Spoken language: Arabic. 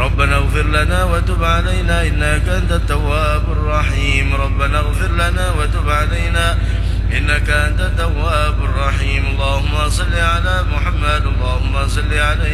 ربنا اغفر لنا وتب علينا إنك أنت التواب الرحيم ربنا اغفر لنا وتب علينا إنك أنت التواب الرحيم اللهم صل على محمد اللهم صل عليه